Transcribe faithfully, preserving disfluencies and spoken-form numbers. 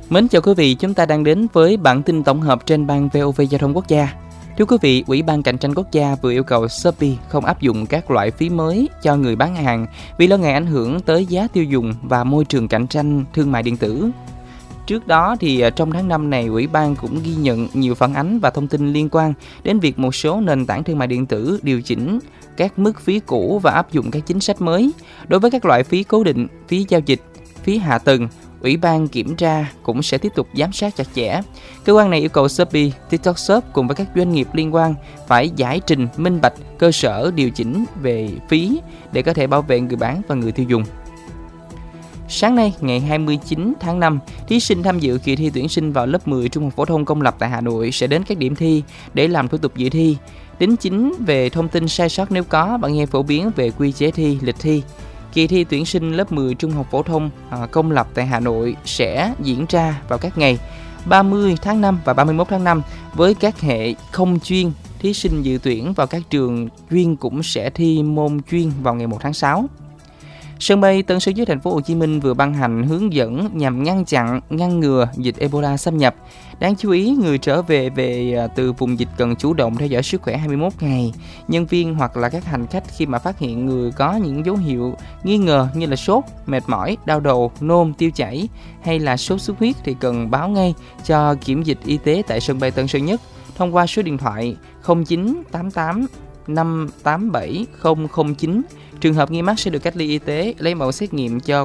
Mến chào quý vị, chúng ta đang đến với bản tin tổng hợp trên ban vê o vê Giao thông Quốc gia. Thưa quý vị, Ủy ban Cạnh tranh Quốc gia vừa yêu cầu Shopee không áp dụng các loại phí mới cho người bán hàng vì lo ngại ảnh hưởng tới giá tiêu dùng và môi trường cạnh tranh thương mại điện tử. Trước đó thì trong tháng năm này, Ủy ban cũng ghi nhận nhiều phản ánh và thông tin liên quan đến việc một số nền tảng thương mại điện tử điều chỉnh các mức phí cũ và áp dụng các chính sách mới. Đối với các loại phí cố định, phí giao dịch, phí hạ tầng, Ủy ban kiểm tra cũng sẽ tiếp tục giám sát chặt chẽ. Cơ quan này yêu cầu Shopee, TikTok Shop cùng với các doanh nghiệp liên quan phải giải trình minh bạch cơ sở điều chỉnh về phí để có thể bảo vệ người bán và người tiêu dùng. Sáng nay, ngày hai mươi chín tháng năm, thí sinh tham dự kỳ thi tuyển sinh vào lớp mười Trung học phổ thông công lập tại Hà Nội sẽ đến các điểm thi để làm thủ tục dự thi. Đính chính về thông tin sai sót nếu có, bạn nghe phổ biến về quy chế thi, lịch thi. Kỳ thi tuyển sinh lớp mười Trung học phổ thông à, công lập tại Hà Nội sẽ diễn ra vào các ngày ba mươi tháng năm và ba mươi mốt tháng năm với các hệ không chuyên. Thí sinh dự tuyển vào các trường chuyên cũng sẽ thi môn chuyên vào ngày một tháng sáu. Sân bay Tân Sơn Nhất thành phố Hồ Chí Minh vừa ban hành hướng dẫn nhằm ngăn chặn, ngăn ngừa dịch Ebola xâm nhập. Đáng chú ý, người trở về về từ vùng dịch cần chủ động theo dõi sức khỏe hai mươi mốt ngày. Nhân viên hoặc là các hành khách khi mà phát hiện người có những dấu hiệu nghi ngờ như là sốt, mệt mỏi, đau đầu, nôn, tiêu chảy hay là sốt xuất huyết thì cần báo ngay cho kiểm dịch y tế tại sân bay Tân Sơn Nhất thông qua số điện thoại không chín tám tám năm tám bảy không không chín. Trường hợp nghi mắc sẽ được cách ly y tế, lấy mẫu xét nghiệm cho